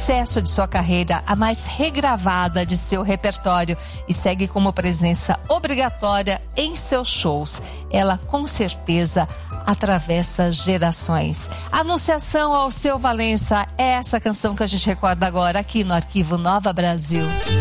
sucesso de sua carreira, a mais regravada de seu repertório e segue como presença obrigatória em seus shows. Ela, com certeza, atravessa gerações. Anunciação ao Seu Valença é essa canção que a gente recorda agora aqui no Arquivo Nova Brasil.